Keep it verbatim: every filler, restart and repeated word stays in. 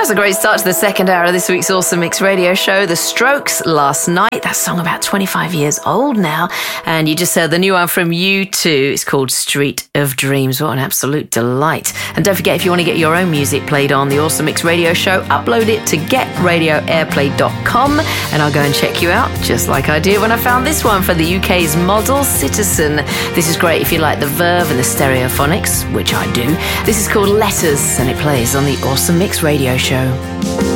That's a great start to the second hour of this week's Awesome Mix radio show. The Strokes, Last Night. That song about twenty-five years old now. And you just heard the new one from U two. It's called Street of Dreams. What an absolute delight. And don't forget, if you want to get your own music played on the Awesome Mix radio show, upload it to get radio airplay dot com and I'll go and check you out, just like I did when I found this one for the U K's Model Citizen. This is great if you like the verve and the stereophonics, which I do. This is called Letters and it plays on the Awesome Mix radio show.